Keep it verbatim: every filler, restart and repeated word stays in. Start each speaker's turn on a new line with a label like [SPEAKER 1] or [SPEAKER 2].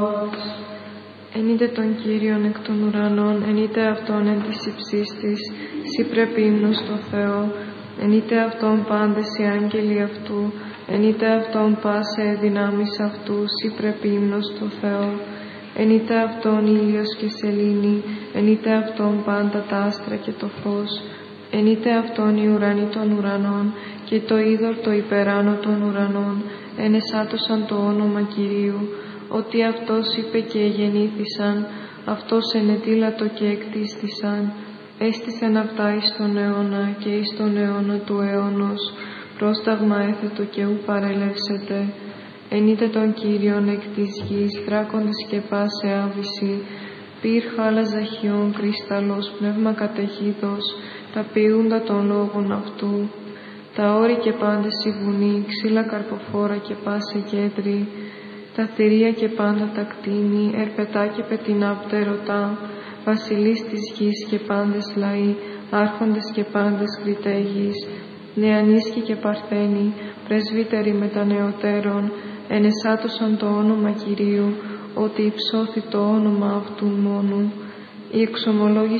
[SPEAKER 1] Ενείτε τον Κύριον εκ των ουρανών, ενείτε Αυτόν εν της υψής της, σύ πρέπει ύμνος στο Θεό. Ενείτε Αυτόν πάντες οι άγγελοι Αυτού, ενείτε Αυτόν πάσε δυνάμεις Αυτού, σύ πρέπει ύμνος στο Θεό. Ενείτε Αυτόν ήλιος και σελήνη, ενείτε Αυτόν πάντα τα άστρα και το φως. Ενείτε Αυτόν οι ουρανοί των ουρανών και το είδωρ το υπεράνω των ουρανών, ενεσάτωσαν το όνομα Κυρίου, ότι Αυτός είπε και εγεννήθησαν, Αυτός ενετήλατο και εκτίστησαν, έστησεν αυτά εις τον αιώνα και εις τον αιώνα του αιώνος, πρόσταγμα έθετο και ου παρελεύσετε. Ενείτε τον Κύριον εκ της γης, δράκοντες και πάσε άβυση, πυρ χάλας ζαχιών, κρυσταλλός, πνεύμα κατεχύδος, τα ποιούντα των λόγων αυτού. Τα όρη και πάντες η βουνή, ξύλα καρποφόρα και πάσε κέντρη, τα θηρία και πάντα τα κτίνη, ερπετά και πετεινά πτερωτά, βασιλείς της γης και πάντες λαοί, άρχοντες και πάντες κριτέγεις, νεανίσκοι και παρθένοι, πρεσβύτεροι μετανεωτέρων, ενεσάτωσαν το όνομα Κυρίου, ότι υψώθη το όνομα αυτού μόνου. Οι εξομολόγοι